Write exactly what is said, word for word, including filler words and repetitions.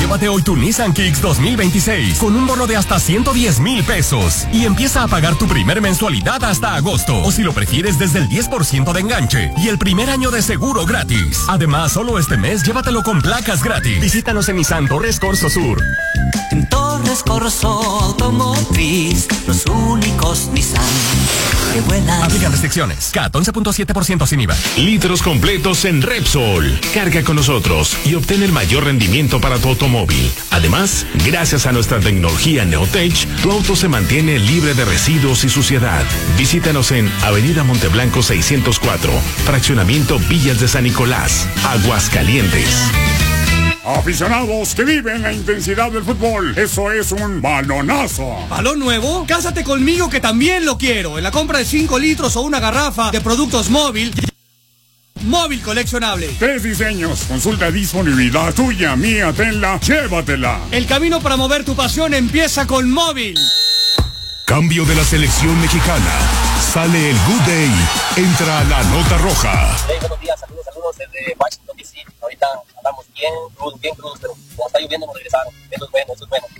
Llévate hoy tu Nissan Kicks dos mil veintiséis con un bono de hasta ciento diez mil pesos y empieza a pagar tu primer mensualidad hasta agosto. O si lo prefieres, desde el diez por ciento de enganche y el primer año de seguro gratis. Además, solo este mes llévatelo con placas gratis. Visítanos en Nissan Torres Corso Sur. En Torres Corso Automotriz, los únicos Nissan que vuelan. Aplican restricciones. Cat once punto siete por ciento sin I V A. Litros completos en Repsol. Carga con nosotros y obtén el mayor rendimiento para tu automóvil. Además, gracias a nuestra tecnología Neotech, tu auto se mantiene libre de residuos y suciedad. Visítanos en Avenida Monteblanco seiscientos cuatro, Fraccionamiento Villas de San Nicolás, Aguascalientes. Aficionados que viven la intensidad del fútbol, eso es un balonazo. ¿Balón nuevo? Cásate conmigo que también lo quiero. En la compra de cinco litros o una garrafa de productos móvil, móvil coleccionable. Tres diseños, consulta disponibilidad tuya, mía, tenla, llévatela. El camino para mover tu pasión empieza con móvil. Cambio de la selección mexicana. Sale el Good Day. Entra la nota roja. Hey, buenos días, saludos, saludos desde Washington, D C. Ahorita andamos bien crudos, bien crudos, pero como está lloviendo nos regresaron. Eso es bueno, eso es bueno.